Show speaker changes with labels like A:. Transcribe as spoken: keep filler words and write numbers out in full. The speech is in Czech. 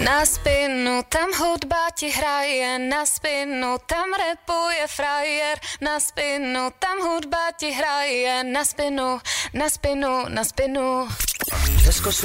A: Na spinu, tam hudba ti hraje, na spinu, tam rapuje frajer, na spinu, tam hudba ti hraje, na spinu, na spinu, na spinu.
B: Československo